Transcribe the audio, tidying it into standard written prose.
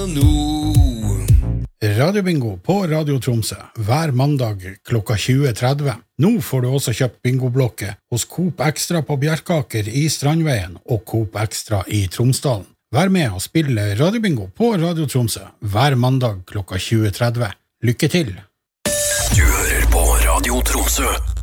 nå. Radiobingo på Radio Tromsø hver mandag klokka 20.30. Nå får du også kjøpt bingoblokke hos Coop Extra på Bjerkaker i Strandveien og Coop Extra i Tromsdalen. Vær med og spille Radiobingo på Radio Tromsø hver mandag klokka 20.30. Lykke til! Du hører på Radio Tromsø.